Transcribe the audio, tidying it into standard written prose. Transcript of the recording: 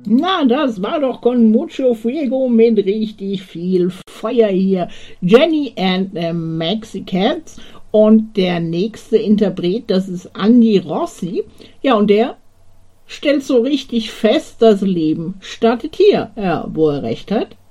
Na, das war doch con mucho fuego mit richtig viel Feuer hier. Jenny and the Mexicans. Und der nächste Interpret, das ist Andy Rossi. Ja, und der stellt so richtig fest, das Leben startet hier. Ja, wo er recht hat.